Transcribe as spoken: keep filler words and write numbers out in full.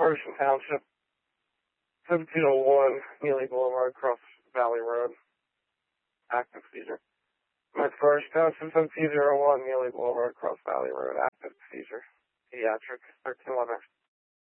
Ferguson Township, seventeen oh one Neely Boulevard, Cross Valley Road. Active seizure. McFirst Township, seventeen oh one Neely Boulevard, Cross Valley Road. Active seizure. Pediatric, thirteen eleven.